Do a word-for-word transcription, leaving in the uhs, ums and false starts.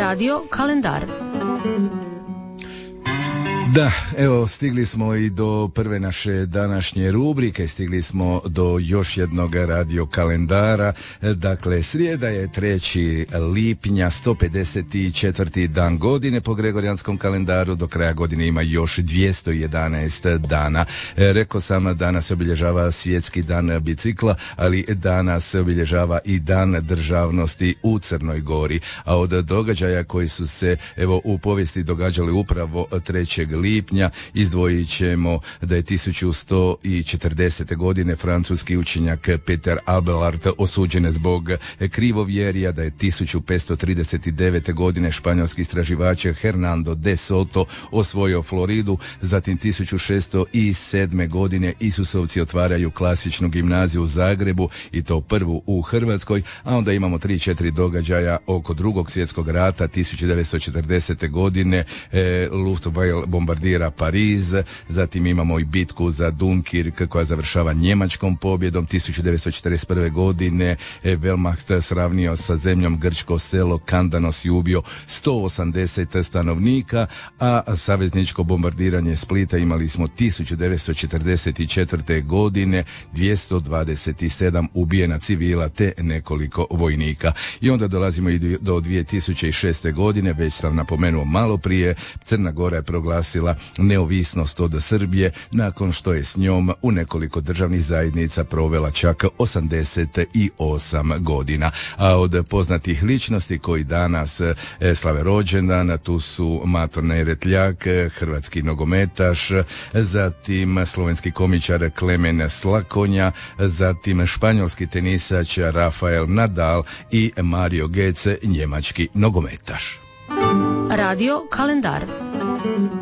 Radio kalendar. Da, evo stigli smo i do prve naše današnje rubrike, stigli smo do još jednog radio kalendara. Dakle, srijeda je treći lipnja, sto pedeset četvrti dan godine po Gregorijanskom kalendaru, do kraja godine ima još dvjesto jedanaest dana. E, rekao sam, danas se obilježava svjetski dan bicikla, ali danas se obilježava i dan državnosti u Crnoj Gori. A od događaja koji su se evo u povijesti događali upravo trećeg lipnja izdvojit ćemo da je tisuću sto četrdesete godine francuski učenjak Peter Abelard osuđen zbog krivovjerja, da je tisuću petsto trideset devete godine španjolski istraživač Hernando de Soto osvojio Floridu, zatim tisuću šesto sedme godine Isusovci otvaraju klasičnu gimnaziju u Zagrebu i to prvu u Hrvatskoj, a onda imamo tri četiri događaja oko drugog svjetskog rata. Tisuću devetsto četrdesete godine e, Luftwaffe bombardira Pariz, zatim imamo i bitku za Dunkirk koja završava njemačkom pobjedom. Tisuću devetsto četrdeset prve godine e, Wehrmacht sravnio sa zemljom grčko selo Kandanos i ubio sto osamdeset stanovnika, a savezničko bombardiranje Splita imali smo tisuću devetsto četrdeset četvrte godine, dvjesto dvadeset sedam ubijena civila te nekoliko vojnika. I onda dolazimo i do dvije tisuće šeste godine, već sam napomenuo malo prije, Crna Gora je proglasila neovisnost od Srbije nakon što je s njom u nekoliko državnih zajednica provela čak osamdeset osam godina. A od poznatih ličnosti koji danas e, slave rođendan, tu su Mato Neretljak, hrvatski nogometaš, zatim slovenski komičar Klemen Slakonja, zatim španjolski tenisač Rafael Nadal i Mario Götze, njemački nogometaš. Radio kalendar.